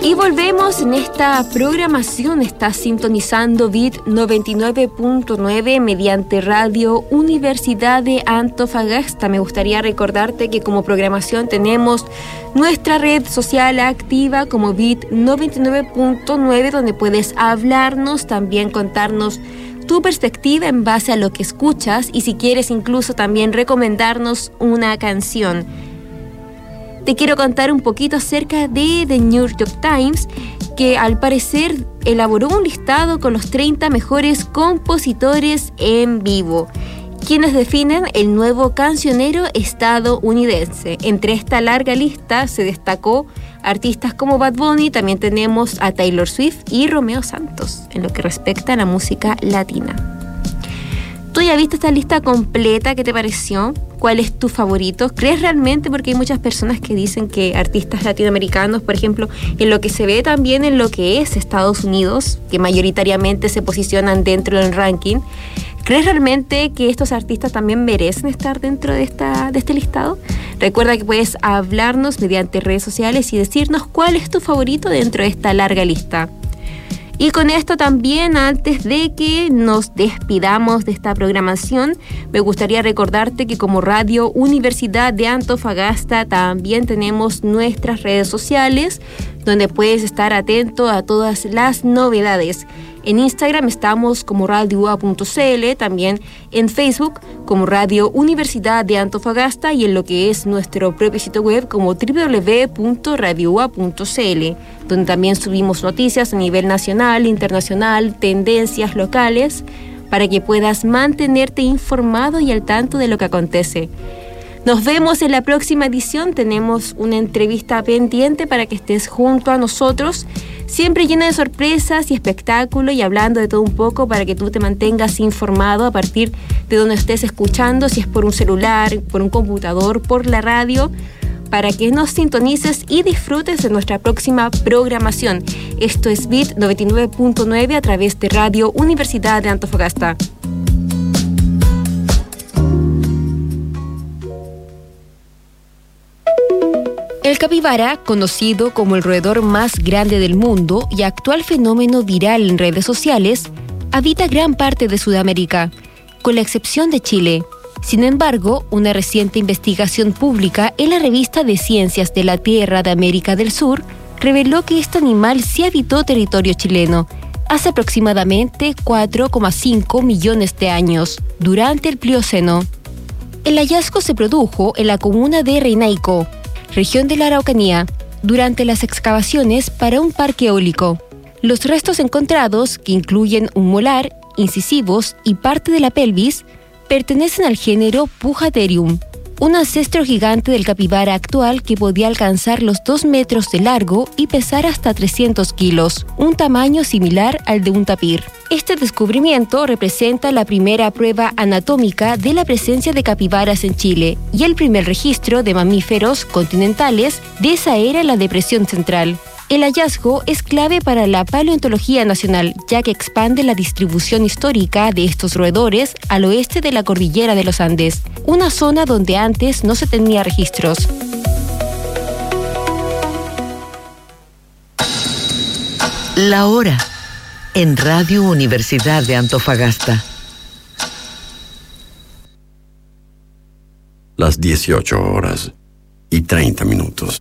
Y volvemos en esta programación. Estás sintonizando Beat 99.9 mediante Radio Universidad de Antofagasta. Me gustaría recordarte que como programación tenemos nuestra red social activa como Beat 99.9, donde puedes hablarnos, también contarnos tu perspectiva en base a lo que escuchas y si quieres incluso también recomendarnos una canción. Te quiero contar un poquito acerca de The New York Times, que al parecer elaboró un listado con los 30 mejores compositores en vivo, quienes definen el nuevo cancionero estadounidense. Entre esta larga lista se destacó artistas como Bad Bunny, también tenemos a Taylor Swift y Romeo Santos, en lo que respecta a la música latina. ¿Tú ya viste esta lista completa? ¿Qué te pareció? ¿Cuál es tu favorito? ¿Crees realmente? Porque hay muchas personas que dicen que artistas latinoamericanos, por ejemplo, en lo que se ve también en lo que es Estados Unidos, que mayoritariamente se posicionan dentro del ranking, ¿crees realmente que estos artistas también merecen estar dentro de este listado? Recuerda que puedes hablarnos mediante redes sociales y decirnos cuál es tu favorito dentro de esta larga lista. Y con esto también, antes de que nos despidamos de esta programación, me gustaría recordarte que como Radio Universidad de Antofagasta también tenemos nuestras redes sociales, donde puedes estar atento a todas las novedades. En Instagram estamos como radioua.cl, también en Facebook como Radio Universidad de Antofagasta y en lo que es nuestro propio sitio web como www.radioua.cl, donde también subimos noticias a nivel nacional, internacional, tendencias locales, para que puedas mantenerte informado y al tanto de lo que acontece. Nos vemos en la próxima edición. Tenemos una entrevista pendiente para que estés junto a nosotros, siempre llena de sorpresas y espectáculo y hablando de todo un poco para que tú te mantengas informado a partir de donde estés escuchando, si es por un celular, por un computador, por la radio, para que nos sintonices y disfrutes de nuestra próxima programación. Esto es Beat 99.9 a través de Radio Universidad de Antofagasta. El capibara, conocido como el roedor más grande del mundo y actual fenómeno viral en redes sociales, habita gran parte de Sudamérica, con la excepción de Chile. Sin embargo, una reciente investigación pública en la revista de Ciencias de la Tierra de América del Sur reveló que este animal sí habitó territorio chileno hace aproximadamente 4,5 millones de años, durante el Plioceno. El hallazgo se produjo en la comuna de Reinaico, región de la Araucanía, durante las excavaciones para un parque eólico. Los restos encontrados, que incluyen un molar, incisivos y parte de la pelvis, pertenecen al género Pujaterium, un ancestro gigante del capibara actual que podía alcanzar los 2 metros de largo y pesar hasta 300 kilos, un tamaño similar al de un tapir. Este descubrimiento representa la primera prueba anatómica de la presencia de capibaras en Chile y el primer registro de mamíferos continentales de esa era en la Depresión Central. El hallazgo es clave para la paleontología nacional, ya que expande la distribución histórica de estos roedores al oeste de la cordillera de los Andes, una zona donde antes no se tenía registros. La hora en Radio Universidad de Antofagasta. Las 18:30.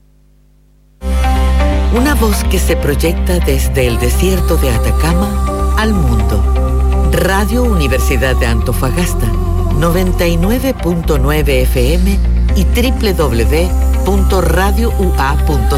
Una voz que se proyecta desde el desierto de Atacama al mundo. Radio Universidad de Antofagasta, 99.9 FM y www.radioua.cl.